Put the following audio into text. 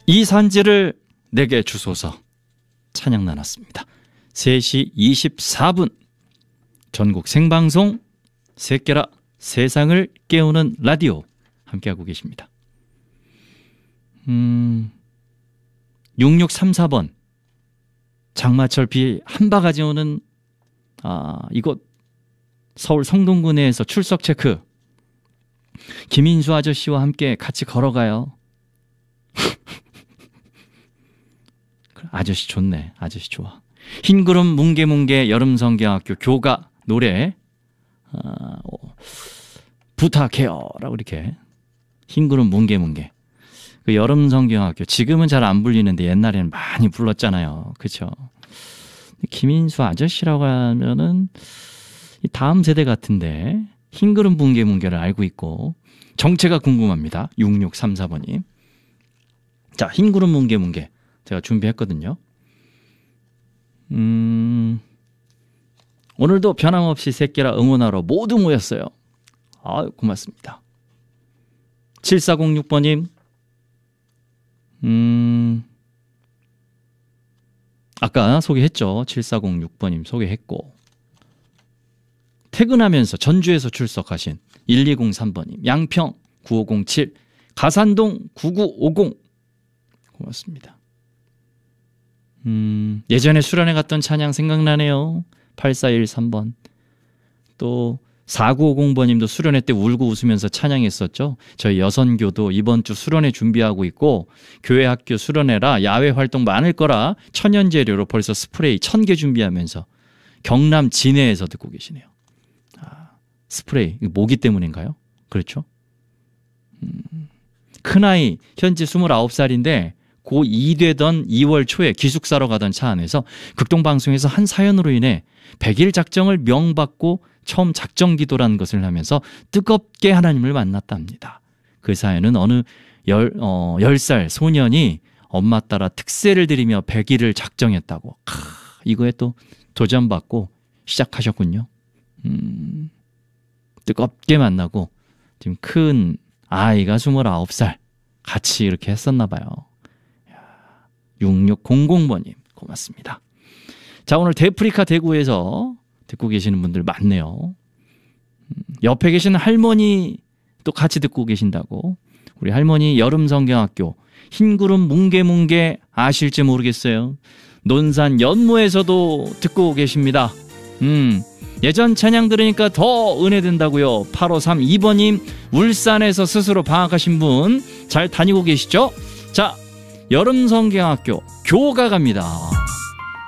이 산지를 내게 주소서. 찬양 나눴습니다. 3시 24분 전국 생방송 새끼라 세상을 깨우는 라디오 함께하고 계십니다. 6634번 장마철 비 한 바가지 오는 이곳 서울 성동구내에서 출석 체크. 김인수 아저씨와 함께 같이 걸어가요. 아저씨 좋네. 아저씨 좋아. 흰구름 뭉게뭉게 여름성경학교 교가 노래 부탁해요 라고 이렇게 흰구름 뭉게뭉게. 그 여름성경학교 지금은 잘 안 불리는데 옛날에는 많이 불렀잖아요. 그렇죠? 김인수 아저씨라고 하면은 다음 세대 같은데 흰구름 뭉게뭉게를 알고 있고 정체가 궁금합니다. 6634번님. 자, 흰구름 뭉게뭉게 제가 준비했거든요. 오늘도 변함없이 새끼라 응원하러 모두 모였어요. 고맙습니다. 7406번님. 아까 소개했죠. 7406번님 소개했고 퇴근하면서 전주에서 출석하신 1203번님, 양평 9507, 가산동 9950 고맙습니다. 예전에 수련회 갔던 찬양 생각나네요. 8413번. 또 4950번님도 수련회 때 울고 웃으면서 찬양했었죠. 저희 여선교도 이번 주 수련회 준비하고 있고 교회 학교 수련회라 야외 활동 많을 거라 천연재료로 벌써 스프레이 1000개 준비하면서 경남 진해에서 듣고 계시네요. 스프레이 모기 때문인가요? 그렇죠? 큰아이 현재 29살인데 고2 되던 2월 초에 기숙사로 가던 차 안에서 극동방송에서 한 사연으로 인해 100일 작정을 명받고 처음 작정 기도라는 것을 하면서 뜨겁게 하나님을 만났답니다. 그 사연은 어느 10살 소년이 엄마 따라 특세를 드리며 100일을 작정했다고. 이거에 또 도전받고 시작하셨군요. 뜨겁게 만나고 지금 큰 아이가 29살 같이 이렇게 했었나 봐요. 6600번님 고맙습니다. 자, 오늘 데프리카 대구에서 듣고 계시는 분들 많네요. 옆에 계신 할머니 또 같이 듣고 계신다고. 우리 할머니 여름성경학교 흰구름 뭉게뭉게 아실지 모르겠어요. 논산 연무에서도 듣고 계십니다. 예전 찬양 들으니까 더 은혜 된다고요. 8532번님 울산에서 스스로 방학하신 분 잘 다니고 계시죠? 자, 여름성경학교 교가 갑니다.